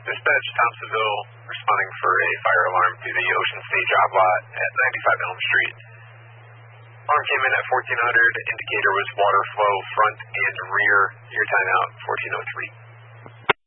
Dispatch, Thompsonville, responding for a fire alarm to the Ocean State job lot at 95 Elm Street. Alarm came in at 1400. Indicator was water flow front and rear. Your timeout, 1403.